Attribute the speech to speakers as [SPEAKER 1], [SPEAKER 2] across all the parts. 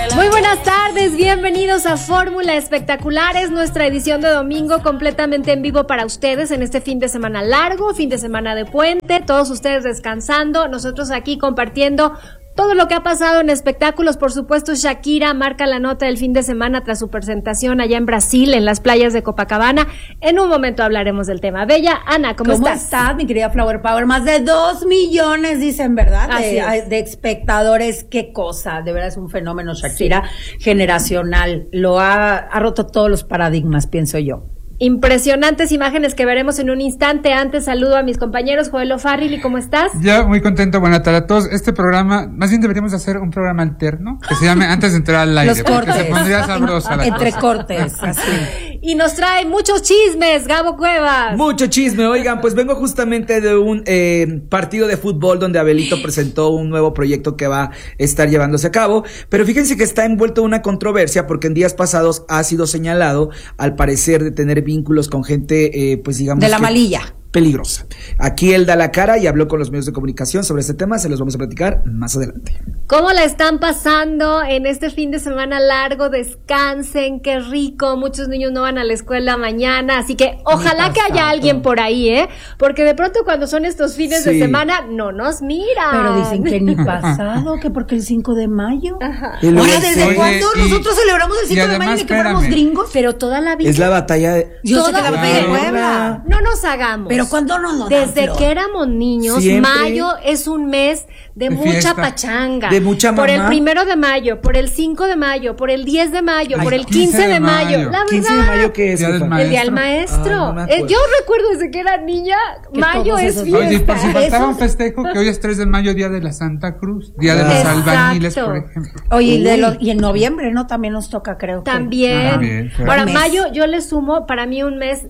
[SPEAKER 1] Muy buenas tardes, bienvenidos a Fórmula Espectacular. Es nuestra edición de domingo completamente en vivo para ustedes en este fin de semana largo, fin de semana de puente, todos ustedes descansando, nosotros aquí compartiendo todo lo que ha pasado en espectáculos. Por supuesto, Shakira marca la nota del fin de semana tras su presentación allá en Brasil, en las playas de Copacabana. En un momento hablaremos del tema. Bella, Ana, ¿cómo estás,
[SPEAKER 2] mi querida Flower Power? Más de 2 millones, dicen, ¿verdad? De espectadores. Qué cosa, de verdad es un fenómeno, Shakira, generacional. Lo ha roto todos los paradigmas, pienso yo.
[SPEAKER 1] Impresionantes imágenes que veremos en un instante. Antes saludo a mis compañeros. Joel O'Farrill, ¿cómo estás?
[SPEAKER 3] Ya, muy contento. Buenas tardes a todos. Este programa, más bien deberíamos hacer un programa alterno que se llame Antes de entrar al aire.
[SPEAKER 2] Los cortes.
[SPEAKER 3] Se pondría sabrosa la
[SPEAKER 2] Entre
[SPEAKER 3] cosa.
[SPEAKER 2] cortes, así.
[SPEAKER 1] Y nos trae muchos chismes, Gabo Cuevas.
[SPEAKER 4] Mucho chisme. Oigan, pues vengo justamente de un partido de fútbol donde Abelito presentó un nuevo proyecto que va a estar llevándose a cabo. Pero fíjense que está envuelto en una controversia porque en días pasados ha sido señalado, al parecer, de tener vínculos con gente, pues digamos,
[SPEAKER 2] de la malilla.
[SPEAKER 4] Peligrosa. Aquí él da la cara y habló con los medios de comunicación sobre este tema. Se los vamos a platicar más adelante.
[SPEAKER 1] ¿Cómo la están pasando en este fin de semana largo? Descansen, qué rico. Muchos niños no van a la escuela mañana, así que ojalá que haya alguien por ahí, porque de pronto cuando son estos fines de semana no nos miran.
[SPEAKER 2] Pero dicen que ni pasado, que porque el 5 de mayo.
[SPEAKER 1] Ajá.
[SPEAKER 2] Ahora, ¿desde cuándo nosotros celebramos el 5 de mayo y que fuéramos gringos?
[SPEAKER 1] Pero toda la vida.
[SPEAKER 4] Es la batalla de...
[SPEAKER 2] Yo sé que la batalla de Puebla.
[SPEAKER 1] No nos hagamos.
[SPEAKER 2] Pero cuando no nos
[SPEAKER 1] Desde que éramos niños,
[SPEAKER 4] siempre
[SPEAKER 1] mayo es un mes de mucha
[SPEAKER 3] fiesta,
[SPEAKER 1] pachanga.
[SPEAKER 4] de mucha mamá.
[SPEAKER 1] Por el 1 de mayo, por el 5 de mayo, por el 10 de mayo, por el 15 de mayo. La verdad.
[SPEAKER 4] 15 de mayo, ¿qué es?
[SPEAKER 3] Día del
[SPEAKER 1] El día del maestro.
[SPEAKER 4] No me acuerdo.
[SPEAKER 1] Yo recuerdo desde que era niña, mayo es
[SPEAKER 2] esos
[SPEAKER 1] fiesta.
[SPEAKER 3] Oye, y por si faltaba un
[SPEAKER 1] Eso-
[SPEAKER 3] festejo, que hoy es 3 de mayo, Día de la Santa Cruz, Día de los
[SPEAKER 1] Exacto.
[SPEAKER 3] albañiles, por ejemplo.
[SPEAKER 2] Oye, y en noviembre, ¿no? También nos toca, creo.
[SPEAKER 1] También.
[SPEAKER 3] También, claro.
[SPEAKER 1] Ahora,
[SPEAKER 2] Mes.
[SPEAKER 1] mayo, yo le sumo para mí un mes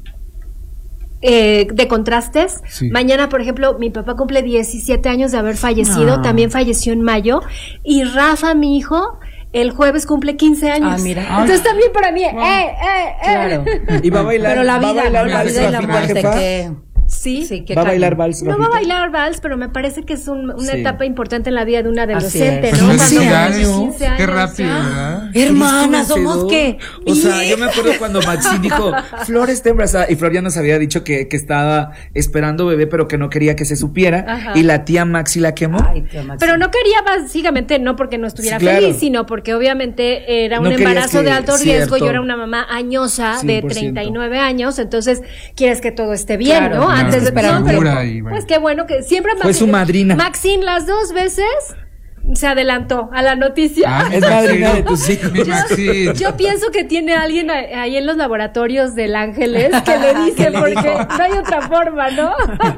[SPEAKER 1] de contrastes.
[SPEAKER 3] Sí.
[SPEAKER 1] Mañana, por ejemplo, mi papá cumple 17 años de haber fallecido,
[SPEAKER 2] Ah.
[SPEAKER 1] también falleció en mayo, y Rafa, mi hijo, el jueves cumple 15 años.
[SPEAKER 2] Ah, mira.
[SPEAKER 1] Entonces también para mí,
[SPEAKER 2] Claro.
[SPEAKER 4] Y va a bailar.
[SPEAKER 2] Pero la vida,
[SPEAKER 4] va a bailar
[SPEAKER 3] la
[SPEAKER 4] vals,
[SPEAKER 3] vida y la
[SPEAKER 4] Rafa,
[SPEAKER 2] muerte,
[SPEAKER 4] jefa.
[SPEAKER 2] que...
[SPEAKER 1] Sí.
[SPEAKER 2] Sí, que
[SPEAKER 4] Va a
[SPEAKER 2] cae.
[SPEAKER 4] bailar vals,
[SPEAKER 1] No va a
[SPEAKER 4] Rafita.
[SPEAKER 1] bailar vals, pero me parece que es una
[SPEAKER 4] Sí.
[SPEAKER 1] etapa importante en la vida de un adolescente,
[SPEAKER 2] Así es.
[SPEAKER 1] ¿no?
[SPEAKER 3] Pues
[SPEAKER 1] Cuando
[SPEAKER 3] felicidades.
[SPEAKER 1] tienes 15 años.
[SPEAKER 3] Qué rápido,
[SPEAKER 1] ya.
[SPEAKER 3] ¿verdad?
[SPEAKER 2] Hermanas,
[SPEAKER 4] ¿Eres tú
[SPEAKER 2] ¿somos
[SPEAKER 4] vencedor?
[SPEAKER 2] qué?
[SPEAKER 4] O sea, yo me acuerdo cuando Maxine dijo, Flor está embarazada, y Flor ya nos había dicho que estaba esperando bebé, pero que no quería que se supiera,
[SPEAKER 1] Ajá.
[SPEAKER 4] y la tía Maxi la quemó.
[SPEAKER 2] Ay, tía Maxi.
[SPEAKER 1] Pero no quería básicamente, no porque no estuviera
[SPEAKER 4] Sí, claro.
[SPEAKER 1] feliz, sino porque obviamente era un
[SPEAKER 4] No querías
[SPEAKER 1] embarazo
[SPEAKER 4] que-
[SPEAKER 1] de alto riesgo.
[SPEAKER 4] cierto.
[SPEAKER 1] Yo era una mamá añosa de
[SPEAKER 4] 100%.
[SPEAKER 1] 39 años, entonces quieres que todo esté bien,
[SPEAKER 2] Claro,
[SPEAKER 1] ¿no?
[SPEAKER 2] claro,
[SPEAKER 1] Antes de
[SPEAKER 2] esperar
[SPEAKER 1] no, pero,
[SPEAKER 3] segura y bueno.
[SPEAKER 1] pues qué bueno que siempre
[SPEAKER 4] Fue su madrina.
[SPEAKER 1] Maxine las 2 veces se adelantó a la noticia.
[SPEAKER 3] Ah,
[SPEAKER 4] Es madrina de tus hijos.
[SPEAKER 3] Mi Maxine.
[SPEAKER 1] Yo pienso que tiene alguien ahí en los laboratorios del Ángeles que le dice, porque no hay otra forma, ¿no?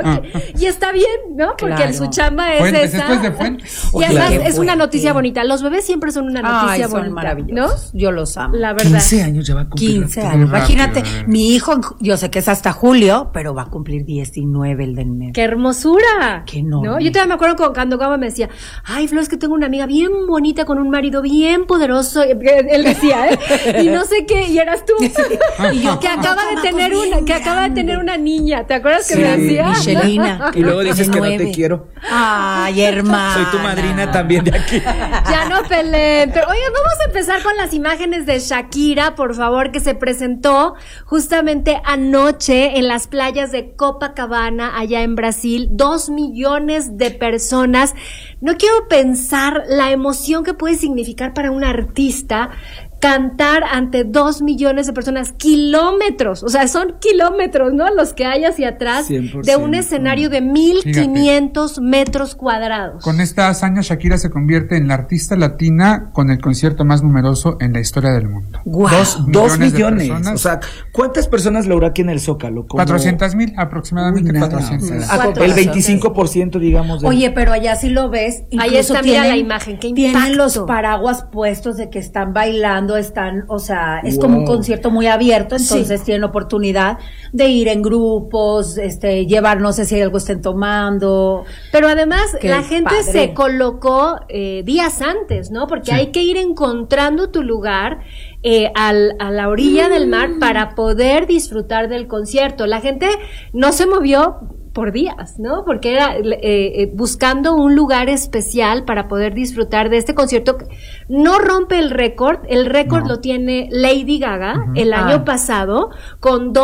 [SPEAKER 1] Y está bien, ¿no? Porque
[SPEAKER 2] Claro.
[SPEAKER 1] su chamba es
[SPEAKER 3] Fuentes,
[SPEAKER 1] esa.
[SPEAKER 3] esto es de Fuentes.
[SPEAKER 1] Y además
[SPEAKER 2] Claro.
[SPEAKER 1] es una
[SPEAKER 2] Qué
[SPEAKER 1] noticia
[SPEAKER 2] fuerte.
[SPEAKER 1] bonita. Los bebés siempre son una noticia
[SPEAKER 2] Ay, son
[SPEAKER 1] bonita, ¿no?
[SPEAKER 2] maravillosos. Yo los amo.
[SPEAKER 1] La verdad.
[SPEAKER 4] 15 años ya va a cumplir.
[SPEAKER 2] 15
[SPEAKER 3] Muy
[SPEAKER 2] años.
[SPEAKER 3] rápido,
[SPEAKER 2] Imagínate,
[SPEAKER 3] ¿verdad?
[SPEAKER 2] mi hijo, yo sé que es hasta julio, pero va a cumplir 19 el del mes.
[SPEAKER 1] ¡Qué hermosura!
[SPEAKER 2] Qué enorme.
[SPEAKER 1] ¿No? Yo todavía me acuerdo cuando Gabo me decía, ay, Flor, es que tengo una amiga bien bonita con un marido bien poderoso. Él decía, y no sé qué, y eras tú. Y yo, que acaba de tener una niña. ¿Te acuerdas que
[SPEAKER 4] Sí,
[SPEAKER 1] me decía?
[SPEAKER 2] Michelina.
[SPEAKER 4] Y luego dices que no te
[SPEAKER 2] 19.
[SPEAKER 4] quiero.
[SPEAKER 2] Ay, hermana.
[SPEAKER 4] Soy tu madrina también de aquí.
[SPEAKER 1] Ya no peleen. Pero oigan, vamos a empezar con las imágenes de Shakira, por favor, que se presentó justamente anoche en las playas de Copacabana, allá en Brasil. 2 millones de personas. No quiero pensar la emoción que puede significar para un artista cantar ante 2 millones de personas, kilómetros, o sea, son kilómetros, ¿no? Los que hay hacia atrás
[SPEAKER 4] 100%.
[SPEAKER 1] de un escenario de 1,500 metros cuadrados.
[SPEAKER 3] Con esta hazaña, Shakira se convierte en la artista latina con el concierto más numeroso en la historia del mundo.
[SPEAKER 2] Guau.
[SPEAKER 4] 2
[SPEAKER 3] de
[SPEAKER 4] millones.
[SPEAKER 3] personas.
[SPEAKER 4] O sea, ¿cuántas personas logró aquí en el Zócalo? Como-
[SPEAKER 3] 400,000, aproximadamente.
[SPEAKER 4] Uy, nada,
[SPEAKER 3] 400.
[SPEAKER 4] o sea,
[SPEAKER 1] Cuatro.
[SPEAKER 4] el 25%, digamos. de-
[SPEAKER 2] Oye, pero allá sí lo ves.
[SPEAKER 1] Ahí
[SPEAKER 2] incluso
[SPEAKER 1] está, mira la imagen, qué
[SPEAKER 2] Tienen
[SPEAKER 1] impacto.
[SPEAKER 2] los paraguas puestos de que están bailando, están, o sea, es
[SPEAKER 4] Wow.
[SPEAKER 2] como un concierto muy abierto, entonces
[SPEAKER 1] Sí.
[SPEAKER 2] tienen oportunidad de ir en grupos, llevar, no sé si algo estén tomando.
[SPEAKER 1] Pero además
[SPEAKER 2] Qué
[SPEAKER 1] la gente
[SPEAKER 2] padre.
[SPEAKER 1] se colocó días antes, ¿no? Porque
[SPEAKER 3] Sí.
[SPEAKER 1] hay que ir encontrando tu lugar a la orilla del mar para poder disfrutar del concierto. La gente no se movió por días, ¿no? Porque era buscando un lugar especial para poder disfrutar de este concierto. No rompe el récord lo tiene Lady Gaga el año pasado con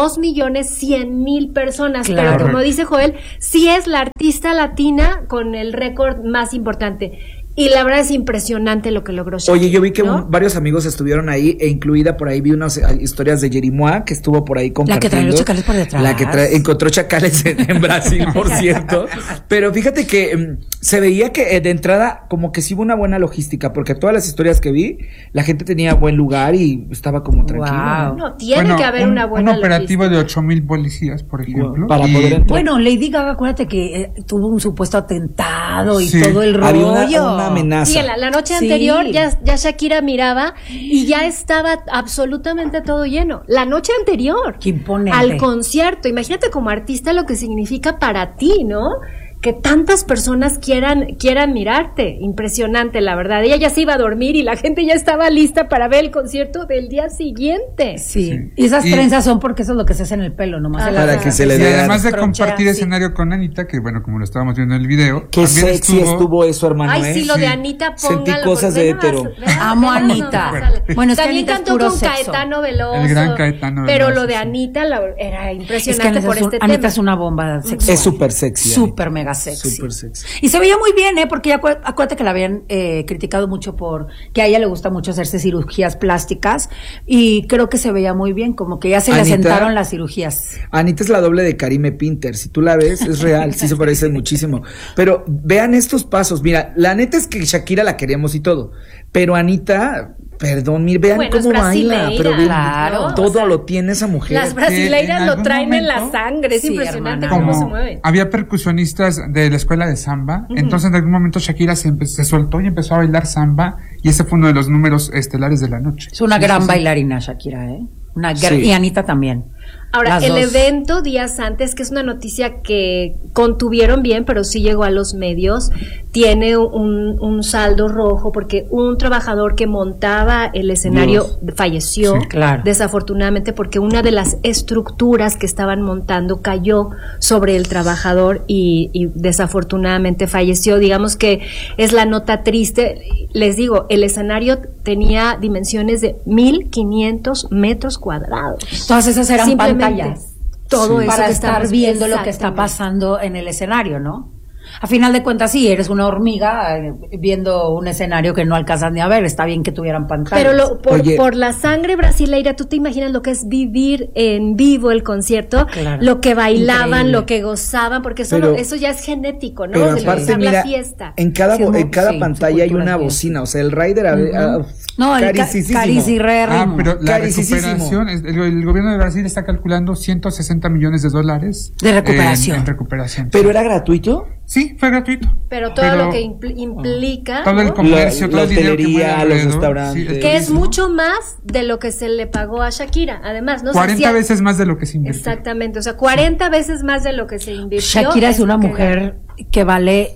[SPEAKER 1] 2.100.000 personas, pero como dice Joel, sí es la artista latina con el récord más importante. Y la verdad es impresionante lo que logró Shakira.
[SPEAKER 4] Oye, yo vi que varios amigos estuvieron ahí, e incluida por ahí vi unas historias de Jerimois, que estuvo por ahí compartiendo.
[SPEAKER 2] La que trae los chacales por detrás.
[SPEAKER 4] La que encontró chacales en Brasil, por cierto. Pero fíjate que se veía que de entrada como que sí hubo una buena logística, porque todas las historias que vi, la gente tenía buen lugar y estaba como tranquilo.
[SPEAKER 1] No, tiene que haber una buena
[SPEAKER 3] un operativo
[SPEAKER 1] logística.
[SPEAKER 3] de 8,000 policías, por ejemplo.
[SPEAKER 4] Para poder entrar.
[SPEAKER 2] Bueno, Lady Gaga, acuérdate que tuvo un supuesto atentado y
[SPEAKER 3] Sí.
[SPEAKER 2] todo el
[SPEAKER 4] Había
[SPEAKER 2] rollo.
[SPEAKER 4] una amenaza.
[SPEAKER 1] Sí, la noche anterior ya Shakira miraba y ya estaba absolutamente todo lleno. La noche anterior.
[SPEAKER 2] Qué imponente.
[SPEAKER 1] Al concierto. Imagínate como artista lo que significa para ti, ¿no? Que tantas personas quieran mirarte. Impresionante, la verdad. Ella ya se iba a dormir y la gente ya estaba lista para ver el concierto del día siguiente.
[SPEAKER 2] Sí. Y esas trenzas son porque eso es lo que se hace en el pelo, nomás.
[SPEAKER 4] Para que se le
[SPEAKER 3] Y
[SPEAKER 4] dé.
[SPEAKER 3] además de
[SPEAKER 2] troncheras,
[SPEAKER 3] compartir
[SPEAKER 2] sí.
[SPEAKER 3] escenario con Anita, que bueno, como lo estábamos viendo en el video.
[SPEAKER 4] Qué
[SPEAKER 3] también
[SPEAKER 4] sexy estuvo eso, hermano.
[SPEAKER 1] Ay, sí, lo
[SPEAKER 3] Sí.
[SPEAKER 1] de Anita, póngalo.
[SPEAKER 4] Sentí cosas
[SPEAKER 1] porque
[SPEAKER 4] de
[SPEAKER 1] ve nomás,
[SPEAKER 4] hétero.
[SPEAKER 1] ve nomás,
[SPEAKER 2] Amo a
[SPEAKER 1] ve nomás,
[SPEAKER 2] Anita.
[SPEAKER 1] sale.
[SPEAKER 2] Bueno, es que
[SPEAKER 1] también
[SPEAKER 2] Anita es
[SPEAKER 1] cantó
[SPEAKER 2] puro
[SPEAKER 1] con
[SPEAKER 2] sexo.
[SPEAKER 1] Caetano Veloso.
[SPEAKER 3] El gran Caetano
[SPEAKER 1] Pero
[SPEAKER 3] Veloso,
[SPEAKER 1] lo de
[SPEAKER 3] sí.
[SPEAKER 1] Anita era
[SPEAKER 2] Es que
[SPEAKER 1] impresionante por este
[SPEAKER 2] Anita
[SPEAKER 1] tema.
[SPEAKER 2] es una bomba sexual.
[SPEAKER 4] Es súper sexy.
[SPEAKER 2] Súper mega sexy.
[SPEAKER 4] Súper sexy.
[SPEAKER 2] Y se veía muy bien, porque ya acuérdate que la habían criticado mucho por que a ella le gusta mucho hacerse cirugías plásticas y creo que se veía muy bien, como que ya se le
[SPEAKER 4] Anita-
[SPEAKER 2] asentaron las cirugías.
[SPEAKER 4] Anita es la doble de Karime Pinter. Si tú la ves, es real, sí se parece muchísimo. Pero vean estos pasos. Mira, la neta es que Shakira la queríamos y todo. Pero Anita, perdón, vean
[SPEAKER 1] Bueno,
[SPEAKER 4] cómo
[SPEAKER 1] es
[SPEAKER 4] baila.
[SPEAKER 1] brasileira,
[SPEAKER 4] Pero vean,
[SPEAKER 2] claro.
[SPEAKER 4] todo
[SPEAKER 1] O sea,
[SPEAKER 4] lo tiene esa mujer.
[SPEAKER 1] Las brasileiras
[SPEAKER 3] en
[SPEAKER 1] lo
[SPEAKER 3] algún
[SPEAKER 1] traen en la
[SPEAKER 3] momento-
[SPEAKER 1] sangre. Es
[SPEAKER 2] Sí,
[SPEAKER 1] impresionante
[SPEAKER 2] hermana.
[SPEAKER 1] cómo se
[SPEAKER 3] Como
[SPEAKER 1] mueven.
[SPEAKER 3] había percusionistas de la escuela de samba, entonces en algún momento Shakira se soltó y empezó a bailar samba, y ese fue uno de los números estelares de la noche.
[SPEAKER 2] Es una
[SPEAKER 3] Sí,
[SPEAKER 2] gran
[SPEAKER 3] sí, sí.
[SPEAKER 2] bailarina Shakira,
[SPEAKER 4] Sí.
[SPEAKER 2] Y Anita también.
[SPEAKER 1] Ahora,
[SPEAKER 2] Las
[SPEAKER 1] el
[SPEAKER 2] dos.
[SPEAKER 1] evento días antes, que es una noticia que contuvieron bien, pero sí llegó a los medios, tiene un saldo rojo porque un trabajador que montaba el escenario falleció,
[SPEAKER 2] Sí, claro.
[SPEAKER 1] desafortunadamente, porque una de las estructuras que estaban montando cayó sobre el trabajador y desafortunadamente falleció. Digamos que es la nota triste. Les digo, el escenario tenía dimensiones de 1,500 metros cuadrados.
[SPEAKER 2] Todas esas eran
[SPEAKER 1] Simplemente
[SPEAKER 2] pantallas.
[SPEAKER 1] todo eso
[SPEAKER 2] para
[SPEAKER 1] que
[SPEAKER 2] estar
[SPEAKER 1] estamos
[SPEAKER 2] viendo lo que está
[SPEAKER 1] exactamente.
[SPEAKER 2] pasando en el escenario, ¿no? A final de cuentas, sí, eres una hormiga viendo un escenario que no alcanzas ni a ver. Está bien que tuvieran pantallas.
[SPEAKER 1] Pero
[SPEAKER 4] Oye.
[SPEAKER 1] por la sangre brasileira, tú te imaginas lo que es vivir en vivo el concierto,
[SPEAKER 2] Claro.
[SPEAKER 1] lo que bailaban,
[SPEAKER 2] Increíble.
[SPEAKER 1] lo que gozaban, porque eso,
[SPEAKER 4] Pero-
[SPEAKER 1] eso ya es genético, ¿no?
[SPEAKER 4] Pero
[SPEAKER 1] De
[SPEAKER 4] aparte,
[SPEAKER 1] empezar
[SPEAKER 4] mira,
[SPEAKER 1] la fiesta.
[SPEAKER 4] en cada,
[SPEAKER 2] Sí,
[SPEAKER 4] en cada
[SPEAKER 2] sí,
[SPEAKER 4] pantalla hay
[SPEAKER 2] su cultura
[SPEAKER 4] una
[SPEAKER 2] es bien.
[SPEAKER 4] bocina. O sea, el rider
[SPEAKER 2] No, el
[SPEAKER 4] carísimo.
[SPEAKER 2] carisirrérrimo.
[SPEAKER 3] Pero la
[SPEAKER 4] Carísimo.
[SPEAKER 3] recuperación, el gobierno de Brasil está calculando $160 millones
[SPEAKER 2] de recuperación.
[SPEAKER 3] en recuperación.
[SPEAKER 4] ¿Pero era gratuito?
[SPEAKER 3] Sí, fue gratuito.
[SPEAKER 1] Pero todo lo que implica,
[SPEAKER 3] todo el
[SPEAKER 1] ¿no?
[SPEAKER 3] comercio,
[SPEAKER 4] La
[SPEAKER 3] todo el dinero que
[SPEAKER 4] hotelería,
[SPEAKER 3] mueve
[SPEAKER 4] los
[SPEAKER 3] alrededor,
[SPEAKER 4] restaurantes.
[SPEAKER 3] el
[SPEAKER 1] que es
[SPEAKER 3] turismo.
[SPEAKER 1] mucho más de lo que se le pagó a Shakira, además, ¿no? O sea,
[SPEAKER 3] 40
[SPEAKER 1] sí-
[SPEAKER 3] veces más de lo que se invirtió.
[SPEAKER 1] Exactamente, o sea, 40 veces más de lo que se invirtió.
[SPEAKER 2] Shakira es una
[SPEAKER 1] lo que
[SPEAKER 2] mujer que vale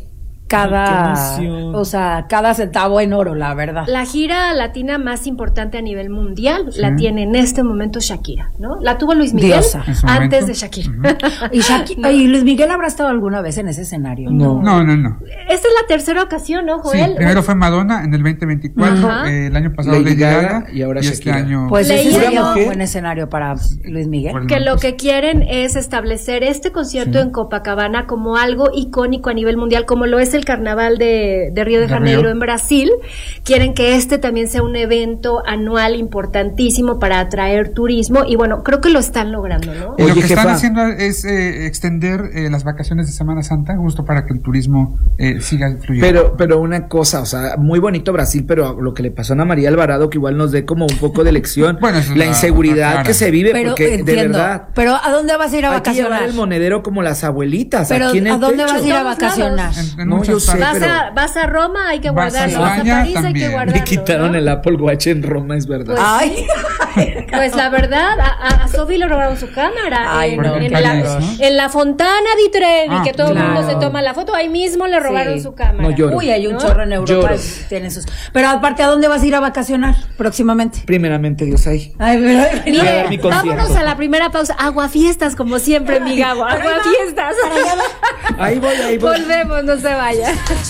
[SPEAKER 2] cada,
[SPEAKER 4] Qué emoción.
[SPEAKER 2] o sea, cada centavo en oro, la verdad.
[SPEAKER 1] La gira latina más importante a nivel mundial la tiene en este momento Shakira, ¿no? La tuvo Luis Miguel
[SPEAKER 2] Diosa.
[SPEAKER 3] En su
[SPEAKER 1] antes
[SPEAKER 3] momento.
[SPEAKER 1] de Shakira.
[SPEAKER 2] ¿Y Luis Miguel habrá estado alguna vez en ese escenario?
[SPEAKER 4] No.
[SPEAKER 3] No.
[SPEAKER 1] Esta es la tercera ocasión, ¿no,
[SPEAKER 3] Sí,
[SPEAKER 1] Joel?
[SPEAKER 3] primero fue Madonna en el 2024,
[SPEAKER 1] Ajá.
[SPEAKER 3] El año pasado
[SPEAKER 4] Lady
[SPEAKER 3] Lady
[SPEAKER 4] Gaga
[SPEAKER 3] Gaga
[SPEAKER 4] y ahora
[SPEAKER 3] este
[SPEAKER 4] Shakira.
[SPEAKER 3] año
[SPEAKER 2] Pues
[SPEAKER 1] Leía
[SPEAKER 2] ese sería
[SPEAKER 1] yo-
[SPEAKER 2] un buen escenario para Luis Miguel.
[SPEAKER 3] Bueno,
[SPEAKER 1] que lo
[SPEAKER 3] pues,
[SPEAKER 1] que quieren es establecer este concierto en Copacabana como algo icónico a nivel mundial, como lo es el Carnaval de Río de
[SPEAKER 3] De
[SPEAKER 1] Janeiro
[SPEAKER 3] Río.
[SPEAKER 1] en Brasil. Quieren que este también sea un evento anual importantísimo para atraer turismo y bueno, creo que lo están logrando, ¿no?
[SPEAKER 3] y lo
[SPEAKER 4] Oye,
[SPEAKER 3] que están
[SPEAKER 4] jefa.
[SPEAKER 3] haciendo es extender las vacaciones de Semana Santa justo para que el turismo siga fluyendo.
[SPEAKER 4] Pero una cosa, o sea, muy bonito Brasil, pero lo que le pasó a Ana María Alvarado, que igual nos dé como un poco de lección,
[SPEAKER 3] Bueno, eso es
[SPEAKER 4] la
[SPEAKER 3] la
[SPEAKER 4] inseguridad
[SPEAKER 3] clara.
[SPEAKER 4] que se vive,
[SPEAKER 2] Pero
[SPEAKER 4] porque de
[SPEAKER 2] entiendo.
[SPEAKER 4] verdad
[SPEAKER 2] Pero ¿a dónde vas a ir a
[SPEAKER 4] hay que llevar
[SPEAKER 2] vacacionar?
[SPEAKER 4] el monedero como las abuelitas,
[SPEAKER 2] Pero
[SPEAKER 4] aquí en el
[SPEAKER 2] ¿a dónde
[SPEAKER 4] techo.
[SPEAKER 2] vas a ir a
[SPEAKER 1] Todos
[SPEAKER 2] vacacionar?
[SPEAKER 1] lados.
[SPEAKER 3] En
[SPEAKER 4] No,
[SPEAKER 3] muchos
[SPEAKER 4] yo sé,
[SPEAKER 1] Vas a Roma, hay que guardarlo. Vas a
[SPEAKER 3] España,
[SPEAKER 1] París, hay que
[SPEAKER 3] también.
[SPEAKER 1] guardarlo.
[SPEAKER 4] Me quitaron el Apple Watch en Roma, es verdad.
[SPEAKER 1] Pues,
[SPEAKER 2] Ay.
[SPEAKER 1] Pues la verdad, a Sofi le robaron su cámara.
[SPEAKER 2] Ay, no,
[SPEAKER 3] qué horror.
[SPEAKER 1] en la Fontana di Trevi, que todo el mundo
[SPEAKER 2] claro.
[SPEAKER 1] se toma la foto, ahí mismo le robaron su cámara.
[SPEAKER 4] No lloro.
[SPEAKER 2] Uy, hay un
[SPEAKER 1] ¿no?
[SPEAKER 2] chorro en Europa.
[SPEAKER 4] Lloro.
[SPEAKER 2] Tienen sus. Pero aparte, ¿a dónde vas a ir a vacacionar próximamente?
[SPEAKER 4] Primeramente, Dios ahí.
[SPEAKER 2] Ay, pero.
[SPEAKER 4] Voy a dar mi concierto.
[SPEAKER 1] Vámonos a la primera pausa. Aguafiestas, como siempre, mi Gabo. Aguafiestas.
[SPEAKER 4] Ahí voy.
[SPEAKER 1] Volvemos, no se vaya.